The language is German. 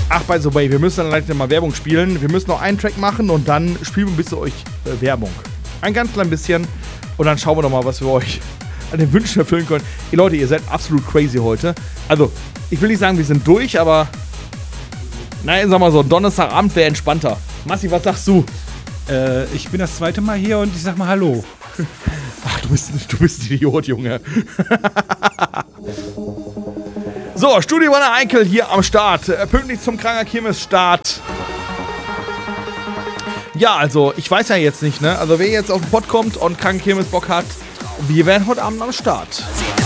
Ach, by the way, wir müssen dann leider mal Werbung spielen. Wir müssen noch einen Track machen und dann spielen wir ein bisschen euch Werbung. Ein ganz klein bisschen. Und dann schauen wir doch mal, was wir euch an den Wünschen erfüllen können. Ihr Leute, ihr seid absolut crazy heute. Also, ich will nicht sagen, wir sind durch, aber nein, sag mal so, Donnerstagabend wäre entspannter. Massi, was sagst du? Ich bin das zweite Mal hier und ich sag mal Hallo. Ach, du bist ein Idiot, Junge. So, Studio Wanne Eickel hier am Start. Pünktlich zum Kranger Kirmes-Start. Ja, also, ich weiß ja jetzt nicht, ne? Also, wer jetzt auf den Pod kommt und Kranger Kirmes Bock hat, wir werden heute Abend am Start.